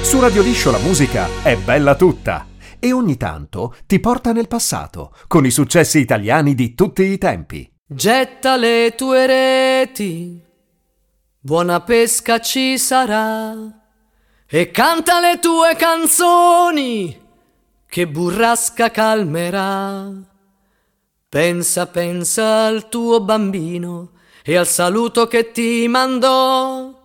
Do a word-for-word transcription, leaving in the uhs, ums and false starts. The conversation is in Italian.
Su Radio Liscio la musica è bella tutta e ogni tanto ti porta nel passato con i successi italiani di tutti i tempi. Getta le tue reti, buona pesca ci sarà, e canta le tue canzoni che burrasca calmerà. Pensa, pensa al tuo bambino e al saluto che ti mandò,